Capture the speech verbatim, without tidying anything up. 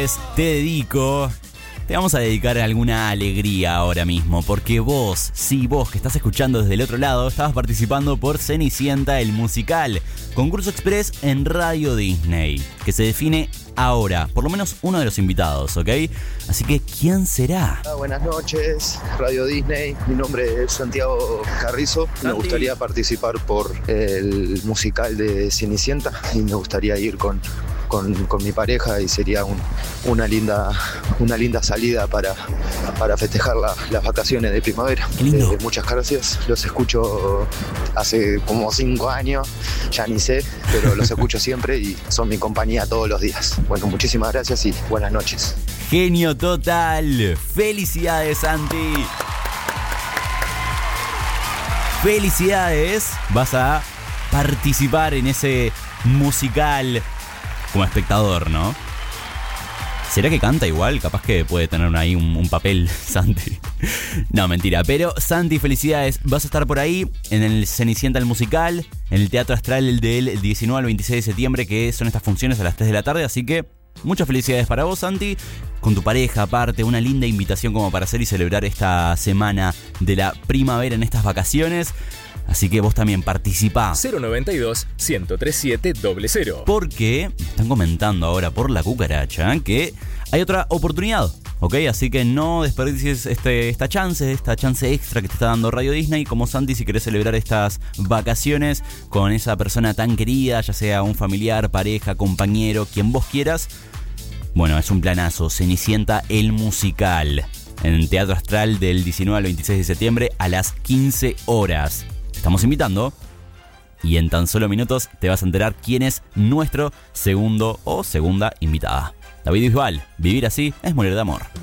Te dedico, te vamos a dedicar alguna alegría ahora mismo, porque vos, sí, vos que estás escuchando desde el otro lado, estabas participando por Cenicienta el musical, concurso express en Radio Disney, que se define ahora, por lo menos uno de los invitados, ¿ok? Así que, ¿quién será? Hola, buenas noches, Radio Disney, mi nombre es Santiago Carrizo, Santi. Me gustaría participar por el musical de Cenicienta y me gustaría ir con... Con, con mi pareja y sería un, una linda una linda salida para, para festejar la, las vacaciones de primavera. Qué lindo. Eh, muchas gracias, los escucho hace como cinco años, ya ni sé, pero los escucho siempre y son mi compañía todos los días. Bueno, muchísimas gracias y buenas noches. Genio total, felicidades Santi. Felicidades, vas a participar en ese musical como espectador, ¿no? ¿Será que canta igual? Capaz que puede tener ahí un, un papel, Santi. No, mentira. Pero, Santi, felicidades. Vas a estar por ahí en el Cenicienta el musical, en el Teatro Astral del diecinueve al veintiséis de septiembre, que son estas funciones a las tres de la tarde. Así que, muchas felicidades para vos, Santi. Con tu pareja, aparte, una linda invitación como para hacer y celebrar esta semana de la primavera en estas vacaciones. Así que vos también participá. cero noventa y dos, ciento treinta y siete, cero cero. Porque me están comentando ahora por la cucaracha que hay otra oportunidad, ¿ok? Así que no desperdicies este, esta chance, esta chance extra que te está dando Radio Disney. Como Santi, si querés celebrar estas vacaciones con esa persona tan querida, ya sea un familiar, pareja, compañero, quien vos quieras. Bueno, es un planazo. Cenicienta el musical en Teatro Astral del diecinueve al veintiséis de septiembre a las quince horas. Estamos invitando y en tan solo minutos te vas a enterar quién es nuestro segundo o segunda invitada. David Bisbal, vivir así es morir de amor.